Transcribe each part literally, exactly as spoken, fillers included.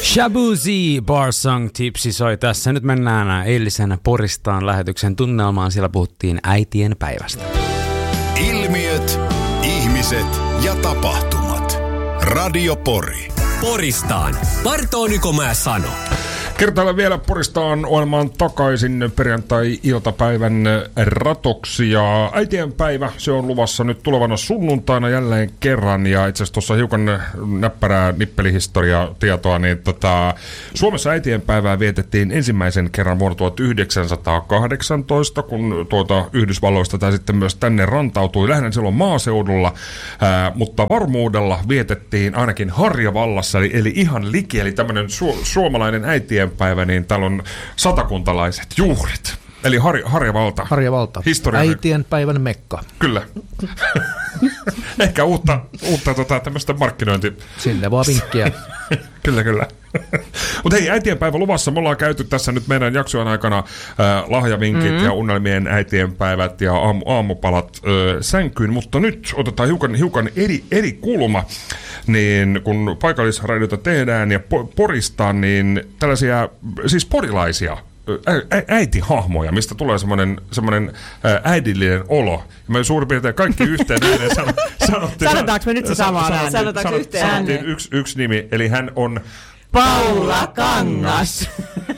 Shabuzi Bar Song Tipsi soi tässä. Nyt mennään eilisen Poristaan lähetyksen tunnelmaan. Siellä puhuttiin äitien päivästä. Ilmiöt, ihmiset ja tapahtumat. Radio Pori. Poristaan. Partoo mä sano. Kertaillaan vielä Poristaan ohjelmaan takaisin perjantai-iltapäivän ratoksi. Ja äitienpäivä, se on luvassa nyt tulevana sunnuntaina jälleen kerran. Ja itse asiassa tuossa hiukan näppärää nippelihistoriatietoa, niin tota, Suomessa äitienpäivää vietettiin ensimmäisen kerran vuonna tuhatyhdeksänsataakahdeksantoista, kun tuota Yhdysvalloista tai sitten myös tänne rantautui lähinnä silloin maaseudulla. Ää, mutta varmuudella vietettiin ainakin Harjavallassa, eli, eli ihan liki, eli tämmöinen su- suomalainen äitien päivä, niin täällä on satakuntalaiset juhlit. Eli Har- Harjavalta. Harjavalta. Historiallinen. Äitien päivän mekka. Kyllä. Ehkä uutta, uutta tota, tämmöistä markkinointi. Sinne vaan vinkkiä. Kyllä, kyllä. Mutta hei, äitienpäivä luvassa. Me ollaan käyty tässä nyt meidän jaksojen aikana äh, lahjavinkit mm-hmm. ja unelmien äitienpäivät ja aamu, aamupalat äh, sänkyyn, mutta nyt otetaan hiukan, hiukan eri, eri kulma. Niin kun paikallisradiota tehdään ja po- poristaan, niin tällaisia, siis porilaisia ä- ä- äitihahmoja, mistä tulee semmoinen, semmoinen ä- äidillinen olo. Ja me suurin piirtein kaikki yhteen ääneen san- sanottiin. Sanotaanko me nyt se sama ääni? Sanotaanko yhteen ääneen? Sanottiin yksi, yksi nimi, eli hän on Paula Kangas.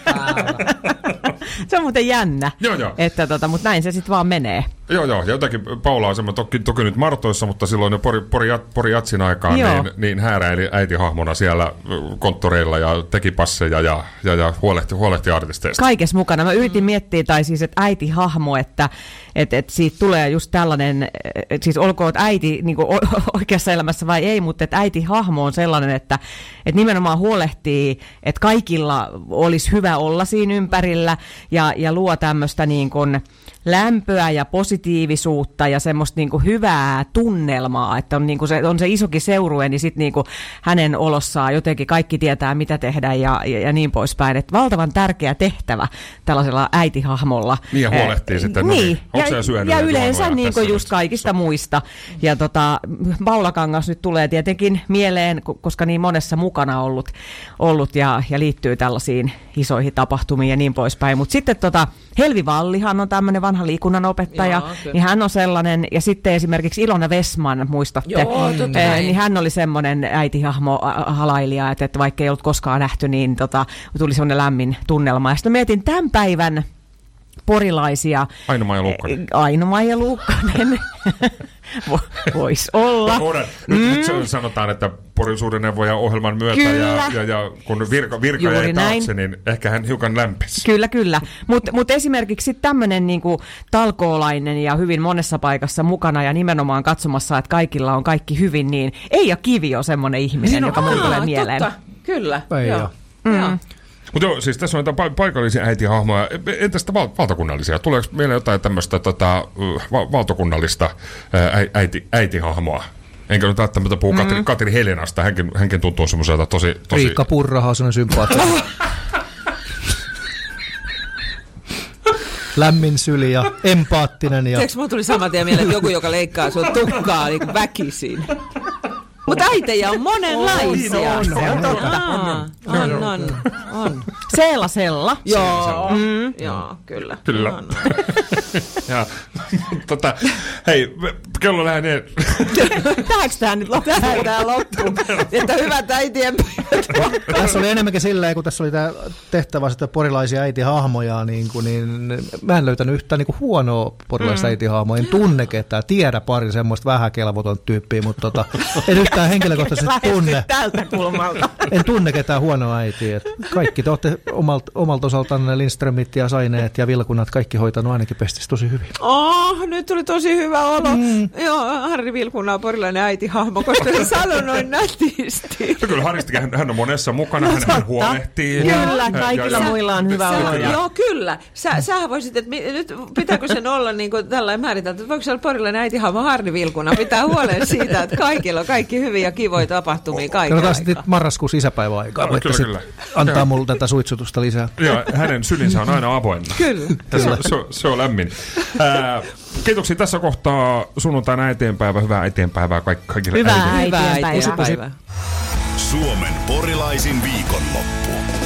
Se on muuten jännä, joo, joo. Että tota, mutta näin se sitten vaan menee. Joo, joo. Ja jotakin Paula on semmoinen, toki, toki nyt Martoissa, mutta silloin jo Pori, Pori, Pori Jatsin aikaan niin, niin hääräili äitihahmona siellä konttoreilla ja teki passeja ja, ja, ja huolehti, huolehti artisteista. Kaikessa mukana. Mä yritin miettiä, tai siis, että äitihahmo, että et, et siitä tulee just tällainen, et siis olkoon äiti niin kuin oikeassa elämässä vai ei, mutta että äitihahmo on sellainen, että et nimenomaan huolehtii, että kaikilla olisi hyvä olla siinä ympärillä ja, ja luo tämmöistä niin kuin lämpöä ja positiivisuutta ja semmoista niinku hyvää tunnelmaa, että on, niinku se, on se isokin seurue, niin sitten niinku hänen olossaan jotenkin kaikki tietää, mitä tehdä ja, ja, ja niin poispäin. Et valtavan tärkeä tehtävä tällaisella äitihahmolla. Niin ja huolehtii eh, sitten, niin, no niin. Ja, ja yleensä niinku just kaikista muista. Ja tota, Paula Kangas nyt tulee tietenkin mieleen, koska niin monessa mukana ollut, ollut ja, ja liittyy tällaisiin isoihin tapahtumiin ja niin poispäin. Mutta sitten tota, Helvi Vallihan on tämmöinen vanha liikunnanopettaja, joo, niin hän on sellainen, ja sitten esimerkiksi Ilona Westman, muistatte, joo, totta eh, niin hän oli semmoinen äitihahmo halailija, että, että vaikka ei ollut koskaan nähty, niin tota, tuli semmoinen lämmin tunnelma. Ja sitten mietin tämän päivän porilaisia. Aino-Maija Luukkanen. Aino-Maija Luukkanen. Voisi olla. Nyt, mm. nyt sanotaan, että Porin Suudeneuvoja ohjelman myötä ja, ja, ja kun virka, virka jäi taakse, niin ehkä hän hiukan lämpisi. Kyllä, kyllä. Mutta mut esimerkiksi tämmöinen niinku talkoolainen ja hyvin monessa paikassa mukana ja nimenomaan katsomassa, että kaikilla on kaikki hyvin, niin Eija Kivi on semmoinen ihminen, niin, joka mulle tulee mieleen. Totta, kyllä. Joo. Mm. Mutta joo, siis tässä on jotain paikallisia äitihahmoja. Entä sitä val- valtakunnallisia? Tuleeko meille jotain tämmöistä tota, va- valtakunnallista ä- äiti- äitihahmoa? Enkä nyt välttämättä puhu mm-hmm. Katri, Katri Helenasta. Hänkin, hänkin tuntuu semmoiselta tosi, tosi... Riikka Purrahan on semmoinen sympaattinen. Lämmin syli ja empaattinen. Ja... Tiedätkö, mulla tuli saman tien mieleen, että joku, joka leikkaa sun tukkaa niin väkisin. Mutta äitejä on monenlaisia. On, on, on, totta. On, on, on, on. Seela Sella. Joo, mm. joo, kyllä. Kyllä. No, no. ja, tota, hei, kello lähenee. Tähänkö tähän nyt loppuun? Tähän tää loppuun. Että hyvät äitienpäivät. Tässä oli enemmänkin silleen, kun tässä oli tämä tehtävä sitä porilaisia äitihahmoja, niin, kuin, niin mä en löytänyt yhtään niin kuin huonoa porilaista mm. äitihahmoa. En tunne ketään, tiedä pari semmoista vähän kelvoton tyyppiä, mutta tota, en yhtään henkilökohtaisesti tunne. Tältä kulmalta. En tunne ketään huonoa äitiä. Kaikki te olette omalta, omalta osaltanne Lindströmit ja Saineet ja Vilkunat kaikki hoitanut ainakin pestissä tosi hyvin. Oh, nyt tuli tosi hyvä olo. Mm. Joo, Harri Vilkuna on porilainen äitihahmo, koska se sanoi noin nätisti. No kyllä Haristikin, hän, hän on monessa mukana, hän, hän huolehtii. Kyllä, kaikilla ja, muilla on hyvä olo. Joo, kyllä. Sä, sähän voisit, että nyt pitääkö sen olla niin kuin tällainen määritelty, että voiko se olla porilainen äitihahmo Harri Vilkuna? Pitää huolen siitä, että kaikilla on kaikki hyviä ja kivoja tapahtumia kaiken aikaa. Katsotaan sitten marraskuun isäpäivän aikaa, no, kyllä, kyllä. Antaa mulle tätä suitsutusta lisää. Joo, hänen sylinsä on aina avoinna. Kyllä. Se, se, se on lämmin. Ää, kiitoksia tässä kohtaa sunnuntaina äitienpäivää. Hyvää äitienpäivää kaikille. Hyvää äitienpäivää. Hyvää äitienpäivää. Suomen porilaisin viikonloppu.